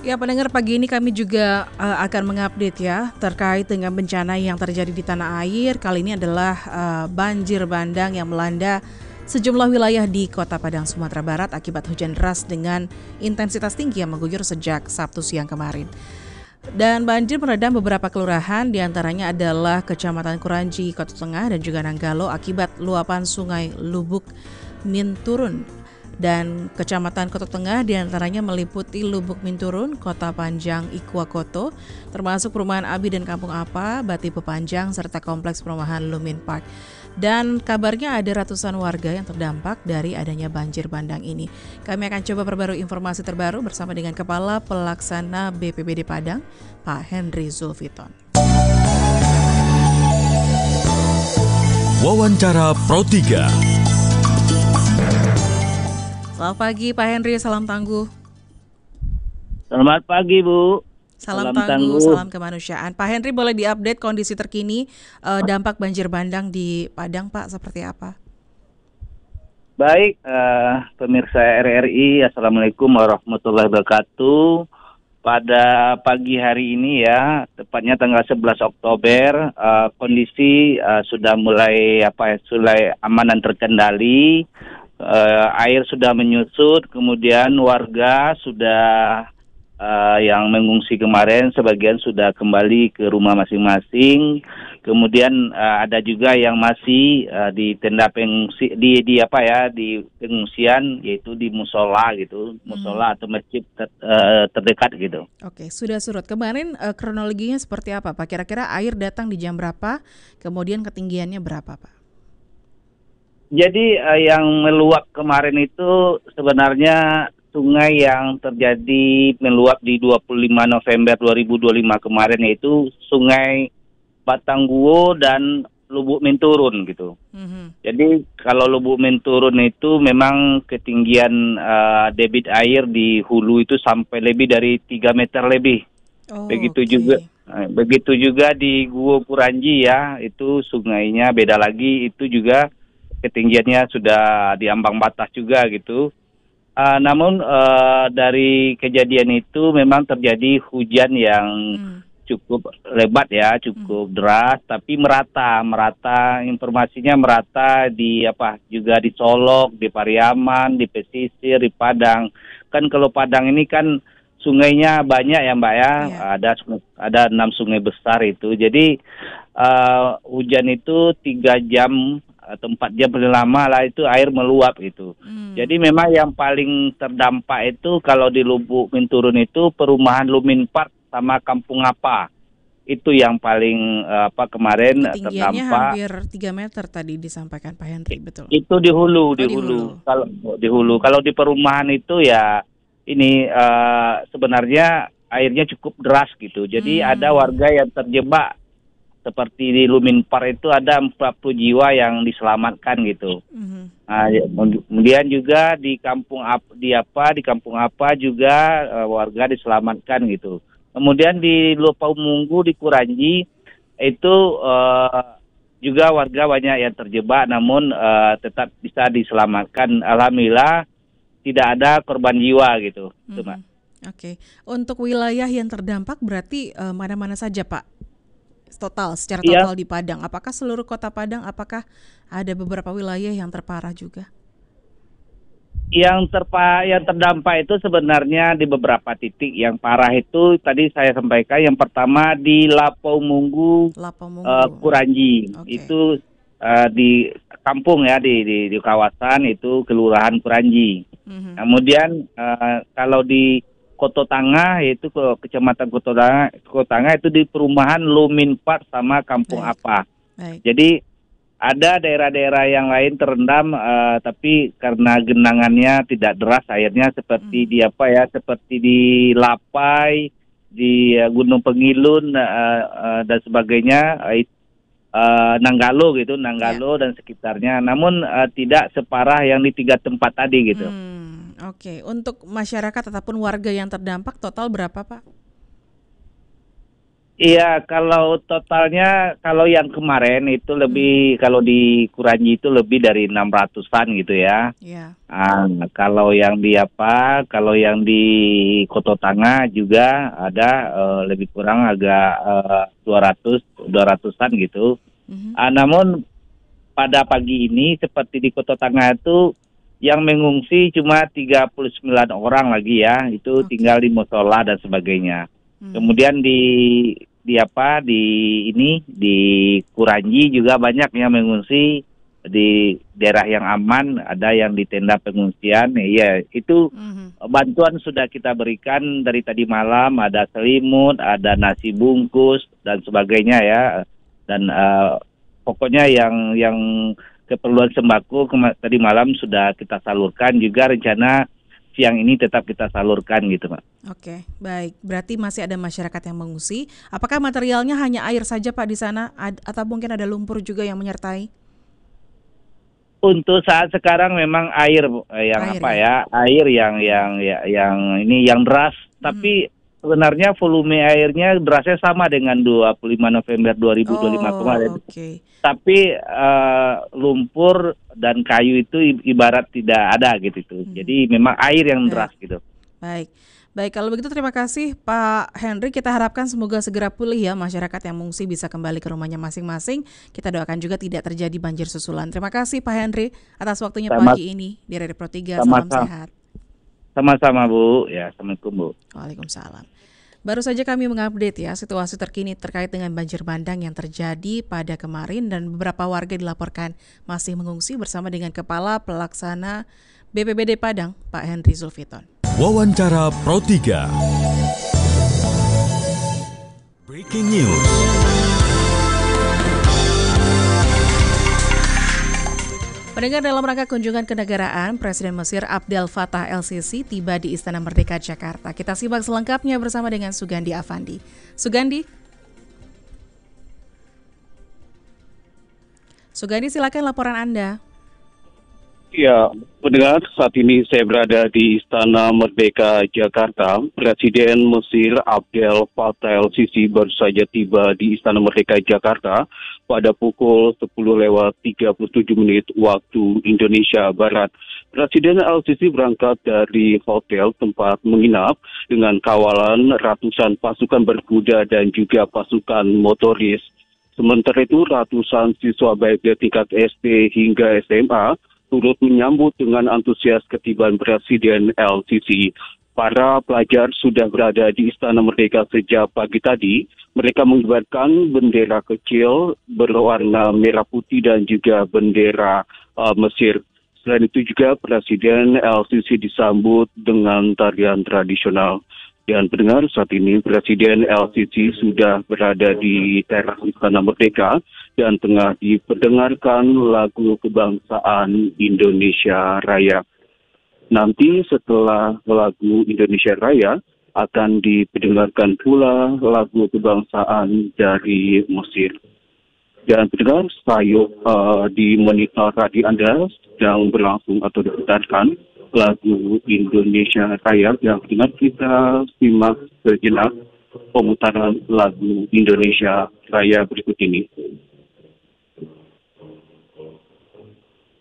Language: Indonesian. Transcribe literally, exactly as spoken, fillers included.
Ya, pendengar, pagi ini kami juga uh, akan mengupdate ya terkait dengan bencana yang terjadi di tanah air. Kali ini adalah uh, banjir bandang yang melanda sejumlah wilayah di Kota Padang, Sumatera Barat akibat hujan deras dengan intensitas tinggi yang mengguyur sejak Sabtu siang kemarin. Dan banjir merendam beberapa kelurahan, diantaranya adalah Kecamatan Kuranji, Kota Tengah, dan juga Nanggalo akibat luapan sungai Lubuk Minturun. Dan Kecamatan Kota Tengah diantaranya meliputi Lubuk Minturun, Kota Panjang, Ikuakoto, termasuk perumahan Abi dan Kampung Apa, Bati Pepanjang, serta kompleks perumahan Lumin Park. Dan kabarnya ada ratusan warga yang terdampak dari adanya banjir bandang ini. Kami akan coba perbarui informasi terbaru bersama dengan Kepala Pelaksana B P B D Padang, Pak Henry Zulfiton. Wawancara Pro tiga. Selamat pagi Pak Henry, salam tangguh. Selamat pagi Bu. Salam, salam tangguh, tangguh, salam kemanusiaan. Pak Henry, boleh diupdate kondisi terkini uh, dampak banjir bandang di Padang, Pak, seperti apa? Baik, uh, pemirsa R R I, Assalamualaikum warahmatullahi wabarakatuh. Pada pagi hari ini ya, tepatnya tanggal sebelas Oktober, uh, kondisi uh, sudah mulai apa ya, sudah aman dan terkendali. Uh, air sudah menyusut, kemudian warga sudah uh, yang mengungsi kemarin sebagian sudah kembali ke rumah masing-masing. Kemudian uh, ada juga yang masih uh, di tenda pengungsi di di apa ya di pengungsian, yaitu di musola gitu, musola hmm. atau masjid ter, uh, terdekat gitu. Oke, sudah surut. Kemarin uh, kronologinya seperti apa, Pak? Kira-kira air datang di jam berapa? Kemudian ketinggiannya berapa, Pak? Jadi uh, yang meluap kemarin itu sebenarnya sungai yang terjadi meluap di dua puluh lima November dua ribu dua puluh lima kemarin, yaitu Sungai Batangguo dan Lubuk Minturun gitu. Mm-hmm. Jadi kalau Lubuk Minturun itu memang ketinggian uh, debit air di hulu itu sampai lebih dari tiga meter lebih. Oh, begitu okay. juga uh, begitu juga di Guo Kuranji ya, itu sungainya beda lagi, itu juga ketinggiannya sudah di ambang batas juga gitu. Uh, namun uh, dari kejadian itu memang terjadi hujan yang hmm. cukup lebat ya, cukup hmm. deras, tapi merata, merata informasinya merata di apa juga di Solok, di Pariaman, di pesisir, di Padang. Kan kalau Padang ini kan sungainya banyak ya Mbak ya, yeah. ada ada enam sungai besar itu. Jadi uh, hujan itu tiga jam atau empat jam paling lama lah itu air meluap gitu. Hmm. Jadi memang yang paling terdampak itu kalau di Lubuk Minturun itu perumahan Lumin Park sama Kampung Apa. Itu yang paling apa kemarin terdampak. Ketinggiannya hampir tiga meter tadi disampaikan Pak Henry, betul. Itu di hulu, di, oh, di hulu. hulu. Kalau di hulu, kalau di perumahan itu ya ini uh, sebenarnya airnya cukup deras gitu. Jadi hmm. ada warga yang terjebak. Seperti di Lumin Park itu ada empat puluh jiwa yang diselamatkan gitu. Mm-hmm. Nah, kemudian juga di kampung apa di apa di kampung apa juga uh, warga diselamatkan gitu. Kemudian di Lopamunggu di Kuranji itu uh, juga warga banyak yang terjebak, namun uh, tetap bisa diselamatkan. Alhamdulillah tidak ada korban jiwa gitu. Mm-hmm. Oke, okay. Untuk wilayah yang terdampak berarti uh, mana-mana saja Pak? Total, secara total ya. Di Padang, apakah seluruh kota Padang, apakah ada beberapa wilayah yang terparah juga? Yang terpa, yang terdampak itu sebenarnya di beberapa titik. Yang parah itu tadi saya sampaikan, yang pertama di Lapau-Munggu, Lapau-Munggu. Uh, Kuranji, okay. Itu uh, di kampung ya, di, di, di kawasan itu Kelurahan Kuranji. Mm-hmm. Kemudian uh, kalau di Kota Tengah yaitu ke Kecamatan Kota Tengah, Kota Tengah itu di perumahan Lumin Park sama Kampung Baik. Apa. Baik. Jadi ada daerah-daerah yang lain terendam, uh, tapi karena genangannya tidak deras airnya seperti hmm. di apa ya, seperti di Lapai, di uh, Gunung Pengilun uh, uh, dan sebagainya, uh, uh, Nanggalo gitu, Nanggalo yeah. dan sekitarnya. Namun uh, tidak separah yang di tiga tempat tadi gitu. Hmm. Oke, untuk masyarakat ataupun warga yang terdampak total berapa Pak? Iya, kalau totalnya kalau yang kemarin itu lebih kalau di Kuranyi itu lebih dari enam ratusan gitu ya. Iya. Ah, kalau yang di apa, kalau yang di Koto Tanga juga ada eh, lebih kurang agak eh, dua ratus dua ratusan gitu. Mhm. Ah, namun pada pagi ini seperti di Koto Tanga itu yang mengungsi cuma tiga puluh sembilan orang lagi ya, itu Oke. tinggal di musola dan sebagainya. Mhm. Kemudian di di apa di ini di Kuranji juga banyak yang mengungsi di daerah yang aman, ada yang di tenda pengungsian. Iya, itu Mhm. bantuan sudah kita berikan dari tadi malam, ada selimut, ada nasi bungkus dan sebagainya ya. Dan eh, pokoknya yang yang keperluan sembako kema- tadi malam sudah kita salurkan, juga rencana siang ini tetap kita salurkan gitu, Pak. Oke, baik. Berarti masih ada masyarakat yang mengungsi. Apakah materialnya hanya air saja, Pak, di sana? Ad- atau mungkin ada lumpur juga yang menyertai? Untuk saat sekarang memang air eh, yang Air apa ya? ya, air yang Mhm. yang ya- yang ini yang deras, Mhm. tapi sebenarnya volume airnya derasnya sama dengan dua puluh lima November dua ribu dua puluh lima kemarin. Oh, oke. Tapi eh, lumpur dan kayu itu i- ibarat tidak ada gitu tuh. Mhm. Jadi memang air yang Baik. deras gitu. Baik. Baik, kalau begitu terima kasih Pak Henry. Kita harapkan semoga segera pulih ya masyarakat yang mengungsi bisa kembali ke rumahnya masing-masing. Kita doakan juga tidak terjadi banjir susulan. Terima kasih Pak Henry atas waktunya Sama pagi ini di Radio Pro tiga. Salam sama sehat. sama-sama Bu. Ya, Assalamualaikum Bu. Waalaikumsalam. Baru saja kami mengupdate ya situasi terkini terkait dengan banjir bandang yang terjadi pada kemarin dan beberapa warga dilaporkan masih mengungsi bersama dengan Kepala Pelaksana B P B D Padang, Pak Henry Zulfiton. Wawancara Pro tiga. Breaking News. Pendengar, dalam rangka kunjungan kenegaraan, Presiden Mesir Abdel Fattah el-Sisi tiba di Istana Merdeka Jakarta. Kita simak selengkapnya bersama dengan Sugandi Avandi. Sugandi? Sugandi, silakan laporan Anda. Ya, pendengar, saat ini saya berada di Istana Merdeka Jakarta. Presiden Mesir Abdel Fattah el-Sisi baru saja tiba di Istana Merdeka Jakarta pada pukul sepuluh lewat tiga puluh tujuh menit waktu Indonesia Barat. Presiden el-Sisi berangkat dari hotel tempat menginap dengan kawalan ratusan pasukan berkuda dan juga pasukan motoris. Sementara itu, ratusan siswa baik dari tingkat S D hingga S M A turut menyambut dengan antusias ketibaan Presiden el-Sisi. Para pelajar sudah berada di Istana Merdeka sejak pagi tadi. Mereka mengibarkan bendera kecil berwarna merah putih dan juga bendera uh, Mesir. Selain itu juga Presiden el-Sisi disambut dengan tarian tradisional. Dan pendengar, saat ini Presiden el-Sisi sudah berada di teras Istana Merdeka dan tengah diperdengarkan lagu kebangsaan Indonesia Raya. Nanti setelah lagu Indonesia Raya akan diperdengarkan pula lagu kebangsaan dari Mesir. Dan pendengar, saya uh, di monitor radio Anda sedang berlangsung atau diputarkan lagu Indonesia Raya. Yang dengar, kita simak sejenak pemutaran lagu Indonesia Raya berikut ini.